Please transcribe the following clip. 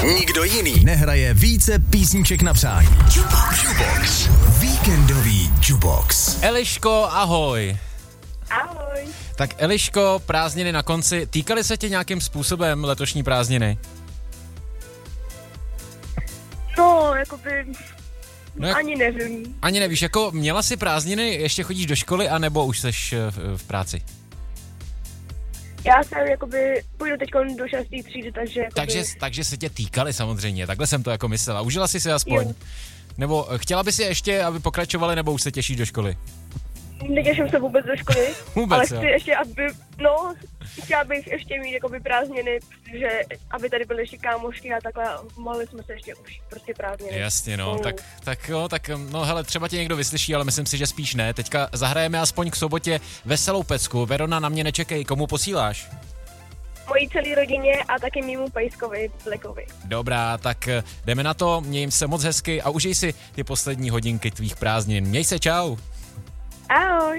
Nikdo jiný nehraje více písniček na přání. Jukebox. Víkendový Jukebox. Eliško, ahoj. Ahoj. Tak Eliško, prázdniny na konci. Týkaly se tě nějakým způsobem letošní prázdniny? No, ani nevím. Ani nevíš, jako měla jsi prázdniny, ještě chodíš do školy, anebo už seš v práci? Já jsem půjdu teď do 6. třídy, Takže se tě týkaly samozřejmě, takhle jsem to jako myslela. Užila jsi si aspoň? Jo. Nebo chtěla bys ještě, aby pokračovali, nebo už se těšíš do školy? Netěším se vůbec do školy, vůbec, ale chci ještě, chtěla bych ještě mít prázdniny, že aby tady byly ještě kámošky a takhle mohli jsme se ještě už prostě prázdniny. Jasně, no, tak hele, třeba tě někdo vyslyší, ale myslím si, že spíš ne. Teďka zahrajeme aspoň k sobotě veselou pecku. Verona, na mě nečekej, komu posíláš? Mojí celé rodině a taky mému pejskovi Blekovi. Dobrá, tak jdeme na to, měj se moc hezky a užij si ty poslední hodinky tvých prázdnin. Měj se, čau. Ahoj.